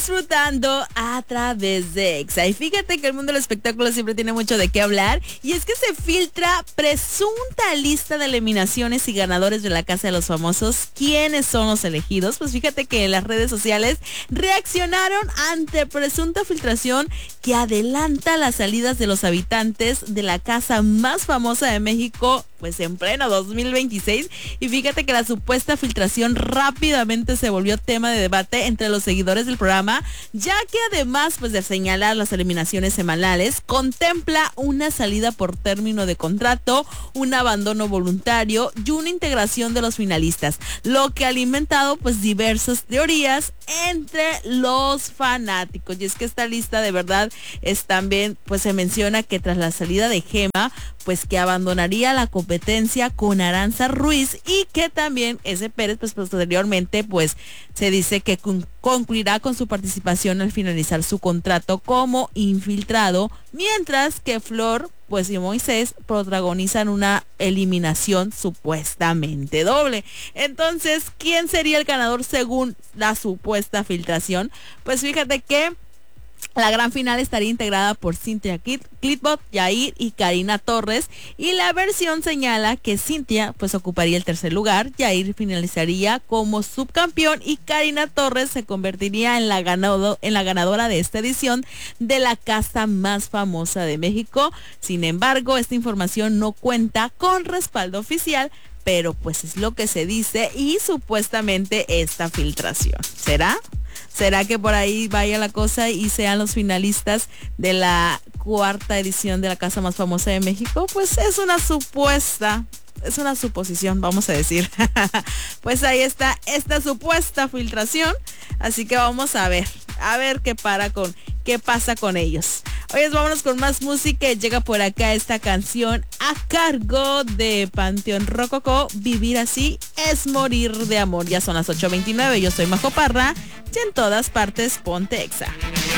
Disfrutando a través de Exa. Y fíjate que el mundo del espectáculo siempre tiene mucho de qué hablar, y es que se filtra presunta lista de eliminaciones y ganadores de la Casa de los Famosos. ¿Quiénes son los elegidos? Pues fíjate que en las redes sociales reaccionaron ante presunta filtración que adelanta las salidas de los habitantes de la casa más famosa de México, pues en pleno 2026. Y fíjate que la supuesta filtración rápidamente se volvió tema de debate entre los seguidores del programa, ya que además pues de señalar las eliminaciones semanales, contempla una salida por término de contrato, un abandono voluntario y una integración de los finalistas, lo que ha alimentado pues diversas teorías entre los fanáticos. Y es que esta lista de verdad es también, pues se menciona que tras la salida de Gema, pues que abandonaría la competencia con Aranza Ruiz, y que también ese Pérez pues posteriormente pues se dice que concluirá con su participación al finalizar su contrato como infiltrado, mientras que Flor pues y Moisés protagonizan una eliminación supuestamente doble. Entonces, ¿quién sería el ganador según la supuesta filtración? Pues fíjate que la gran final estaría integrada por Cintia Clitbot, Yair y Karina Torres, y la versión señala que Cintia pues ocuparía el tercer lugar, Yair finalizaría como subcampeón y Karina Torres se convertiría en la ganadora de esta edición de la casa más famosa de México. Sin embargo, esta información no cuenta con respaldo oficial, pero pues es lo que se dice y supuestamente esta filtración. ¿Será que por ahí vaya la cosa y sean los finalistas de la cuarta edición de la casa más famosa de México? Pues es una suposición, vamos a decir. Pues ahí está esta supuesta filtración. Así que vamos a ver qué pasa con ellos. Oye, vámonos con más música. Llega por acá esta canción a cargo de Panteón Rococó. Vivir así es morir de amor. Ya son las 8:29. Yo soy Majo Parra y en todas partes ponte Exa.